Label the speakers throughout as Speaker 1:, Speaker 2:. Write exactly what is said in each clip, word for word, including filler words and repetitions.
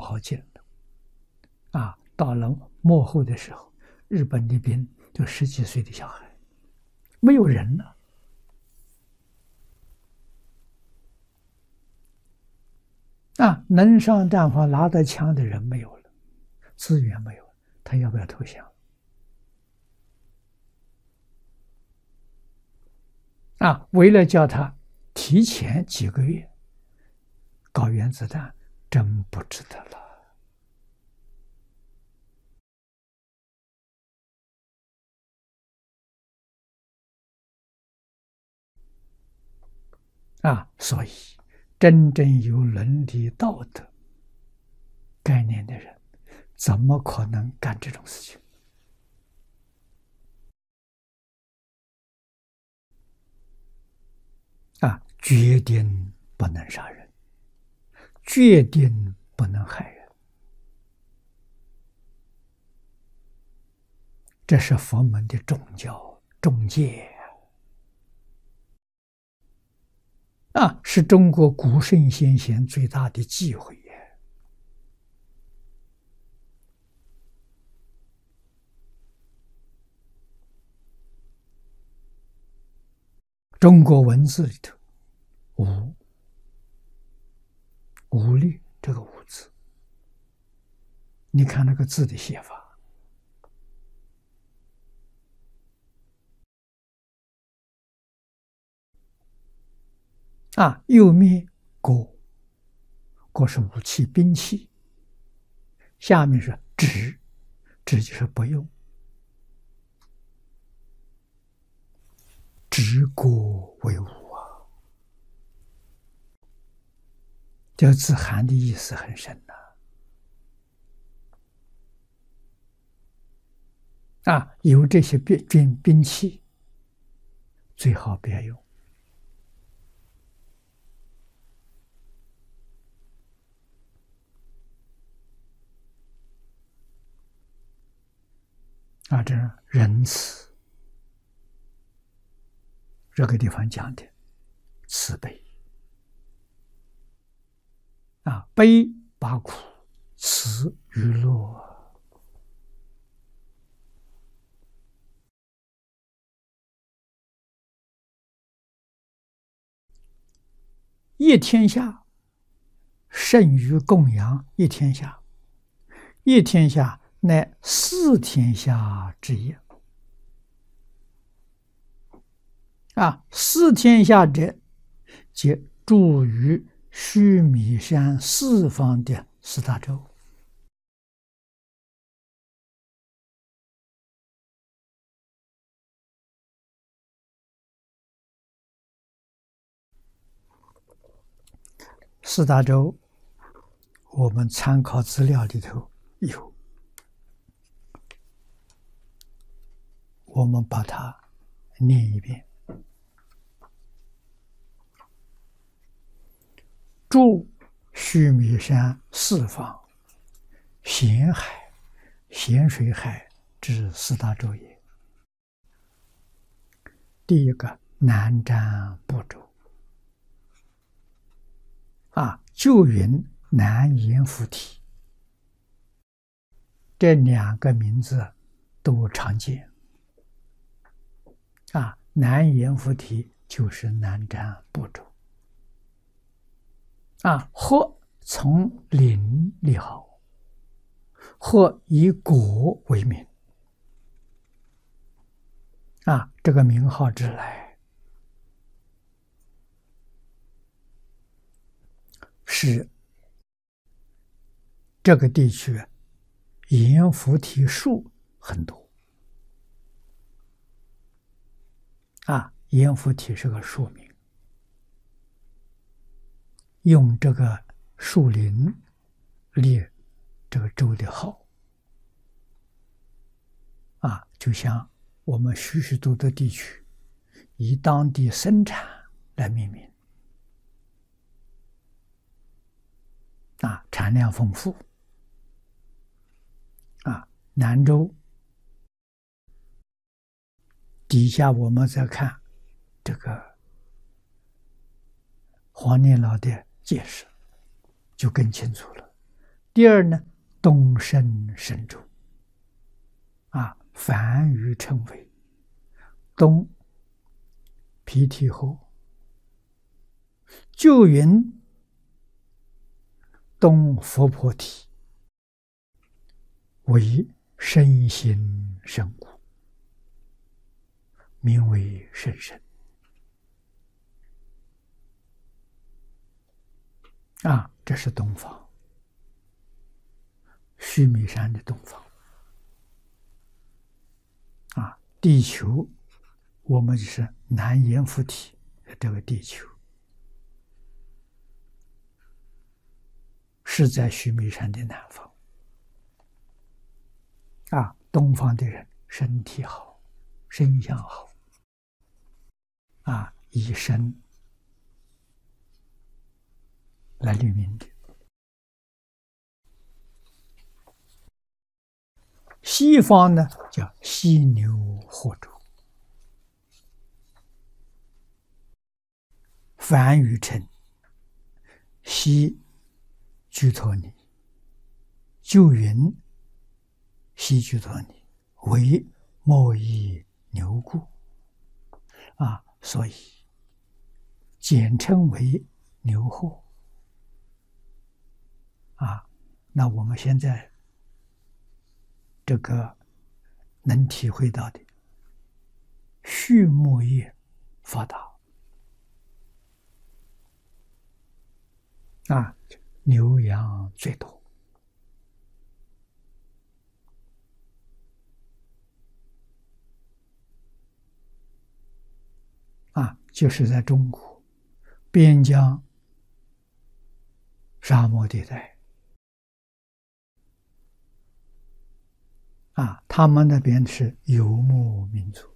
Speaker 1: 好进了。啊，到了末后的时候，日本的兵就十几岁的小孩，没有人了。啊，能上战场拿到枪的人没有了，资源没有了，他要不要投降？啊，为了叫他提前几个月搞原子弹，真不值得了。啊，所以真正有伦理道德概念的人，怎么可能干这种事情？啊，决定不能杀人，决定不能害人，这是佛门的宗教中戒啊，是中国古圣先贤最大的忌讳也。中国文字里头，无无律这个无字，你看那个字的写法，啊，右面国，国是武器兵器，下面是止，止就是不用，止国为武啊，这字含的意思很深呐。啊，有这些兵兵兵器，最好不要用。啊，这是仁慈，这个地方讲的慈悲。啊，悲把苦，慈娱乐。一天下胜于供养一天下，一天下乃四天下之一。啊，四天下者，皆住于须弥山四方的四大洲。四大洲，我们参考资料里头有，我们把它念一遍。住须弥山四方，咸海、咸水海之四大洲也。第一个南瞻部洲，啊，就云南阎浮提，这两个名字都常见。啊，南阎浮提就是南瞻部洲。啊，或从邻立号，或以国为名。啊，这个名号之来，是这个地区阎浮提树很多。啊，阎浮提是个树名，用这个树林列这个州的号。啊，就像我们许许多多地区以当地生产来命名。啊，产量丰富。啊，南州底下我们再看这个黄念老的解释，就更清楚了。 第二呢，东升神州，啊，梵语称为东毗提后，就云东佛菩提，为身心圣故，名为甚深。啊，这是东方，须弥山的东方。啊，地球，我们就是南阎浮提的这个地球，是在须弥山的南方。啊，东方的人身体好，身相好，啊，以身来立名的。西方呢叫犀牛贺州，梵语称西居陀尼，就云西居陀尼为莫夷牛故，啊，所以简称为牛贺。啊，那我们现在这个能体会到的，畜牧业发达，啊，牛羊最多，啊，就是在中国边疆沙漠地带。啊，他们那边是游牧民族，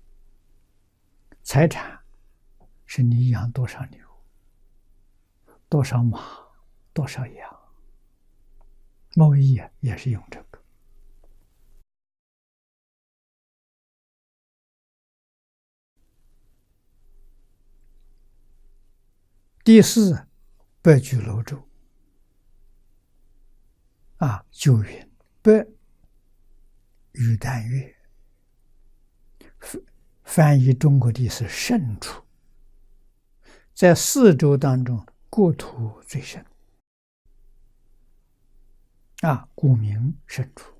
Speaker 1: 财产是你养多少牛、多少马、多少羊，贸易啊也是用这个。第四，北俱泸州，啊，就云北于丹岳，翻译中国的是深处，在四州当中国土最深，啊，故名深处。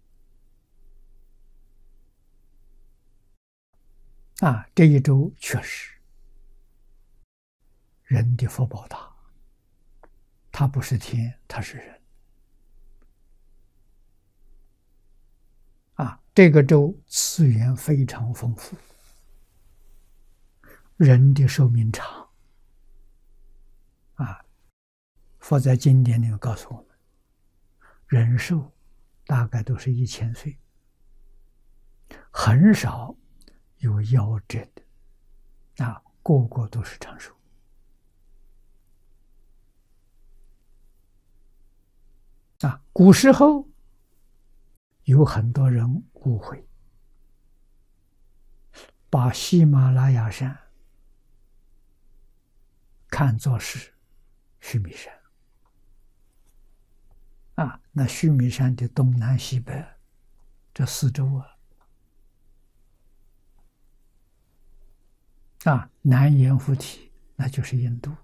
Speaker 1: 啊，这一州确实人的福报大，他不是天，他是人。啊，这个州资源非常丰富，人的寿命长。啊，佛在经典里告诉我们，人寿大概都是一千岁，很少有夭折的，啊，个个都是长寿。啊，古时候有很多人误会，把喜马拉雅山看作是须弥山。啊，那须弥山的东南西北这四周啊，啊，南阎浮提那就是印度。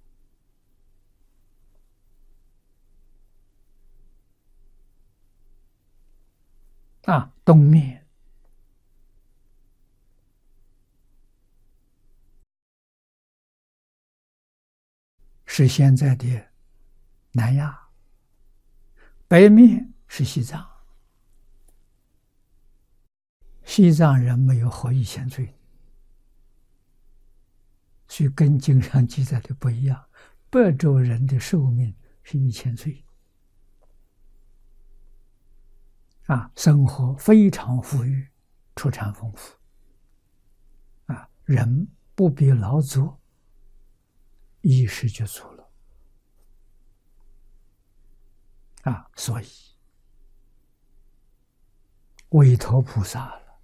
Speaker 1: 啊，东面是现在的南亚，北面是西藏。西藏人没有活一千岁，所以跟经上记载的不一样。北周人的寿命是一千岁，啊，生活非常富裕，出产丰富，啊，人不必劳作，衣食就足了，啊，所以韦陀菩萨了，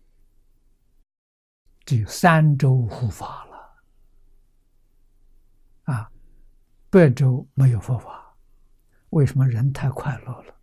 Speaker 1: 只有三周护法了，啊，北周没有佛法， 为什么人太快乐了？